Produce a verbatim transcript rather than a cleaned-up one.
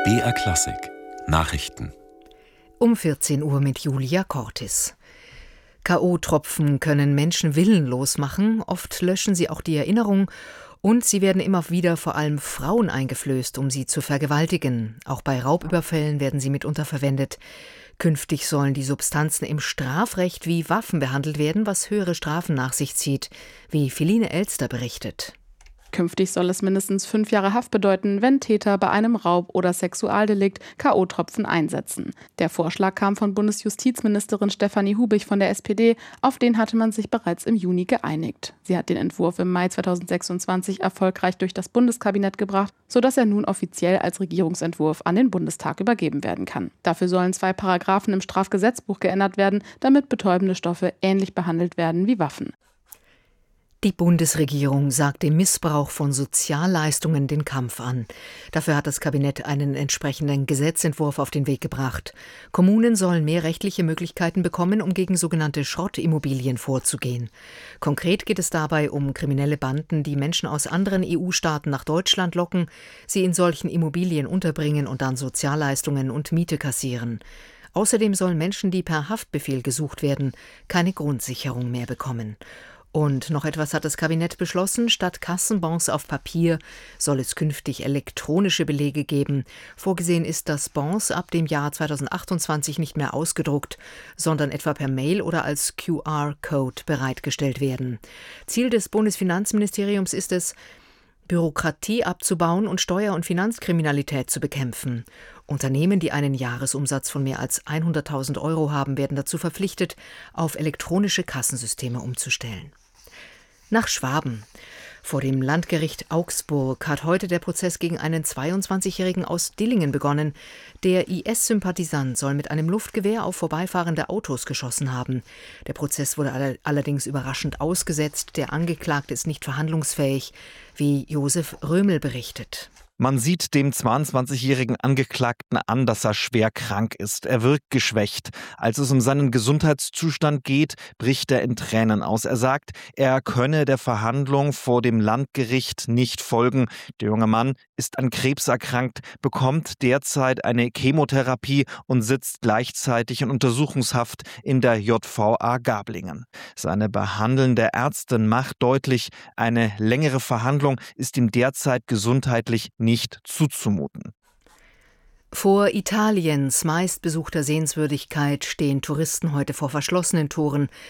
B R Klassik Nachrichten Um vierzehn Uhr mit Julia Cortis. K O-Tropfen können Menschen willenlos machen, oft löschen sie auch die Erinnerung und sie werden immer wieder vor allem Frauen eingeflößt, um sie zu vergewaltigen. Auch bei Raubüberfällen werden sie mitunter verwendet. Künftig sollen die Substanzen im Strafrecht wie Waffen behandelt werden, was höhere Strafen nach sich zieht, wie Feline Elster berichtet. Künftig soll es mindestens fünf Jahre Haft bedeuten, wenn Täter bei einem Raub- oder Sexualdelikt K O-Tropfen einsetzen. Der Vorschlag kam von Bundesjustizministerin Stefanie Hubich von der S P D. Auf den hatte man sich bereits im Juni geeinigt. Sie hat den Entwurf im Mai zweitausendsechsundzwanzig erfolgreich durch das Bundeskabinett gebracht, sodass er nun offiziell als Regierungsentwurf an den Bundestag übergeben werden kann. Dafür sollen zwei Paragraphen im Strafgesetzbuch geändert werden, damit betäubende Stoffe ähnlich behandelt werden wie Waffen. Die Bundesregierung sagt dem Missbrauch von Sozialleistungen den Kampf an. Dafür hat das Kabinett einen entsprechenden Gesetzentwurf auf den Weg gebracht. Kommunen sollen mehr rechtliche Möglichkeiten bekommen, um gegen sogenannte Schrottimmobilien vorzugehen. Konkret geht es dabei um kriminelle Banden, die Menschen aus anderen E U-Staaten nach Deutschland locken, sie in solchen Immobilien unterbringen und dann Sozialleistungen und Miete kassieren. Außerdem sollen Menschen, die per Haftbefehl gesucht werden, keine Grundsicherung mehr bekommen. Und noch etwas hat das Kabinett beschlossen: Statt Kassenbons auf Papier soll es künftig elektronische Belege geben. Vorgesehen ist, dass Bons ab dem Jahr zweitausendachtundzwanzig nicht mehr ausgedruckt, sondern etwa per Mail oder als Q R-Code bereitgestellt werden. Ziel des Bundesfinanzministeriums ist es, Bürokratie abzubauen und Steuer- und Finanzkriminalität zu bekämpfen. Unternehmen, die einen Jahresumsatz von mehr als hunderttausend Euro haben, werden dazu verpflichtet, auf elektronische Kassensysteme umzustellen. Nach Schwaben. Vor dem Landgericht Augsburg hat heute der Prozess gegen einen zweiundzwanzigjährigen aus Dillingen begonnen. Der I S-Sympathisant soll mit einem Luftgewehr auf vorbeifahrende Autos geschossen haben. Der Prozess wurde allerdings überraschend ausgesetzt. Der Angeklagte ist nicht verhandlungsfähig, wie Josef Römel berichtet. Man sieht dem zweiundzwanzigjährigen Angeklagten an, dass er schwer krank ist. Er wirkt geschwächt. Als es um seinen Gesundheitszustand geht, bricht er in Tränen aus. Er sagt, er könne der Verhandlung vor dem Landgericht nicht folgen. Der junge Mann ist an Krebs erkrankt, bekommt derzeit eine Chemotherapie und sitzt gleichzeitig in Untersuchungshaft in der J V A Gablingen. Seine behandelnde Ärztin macht deutlich, eine längere Verhandlung ist ihm derzeit gesundheitlich nicht zuzumuten. Vor Italiens meistbesuchter Sehenswürdigkeit stehen Touristen heute vor verschlossenen Toren